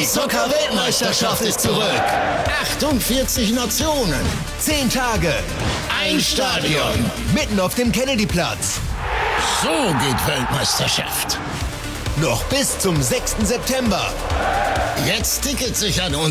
Zucker-Weltmeisterschaft ist zurück. 48 Nationen, 10 Tage, ein Stadion, mitten auf dem Kennedyplatz. So geht Weltmeisterschaft. Noch bis zum 6. September. Jetzt Tickets sichern und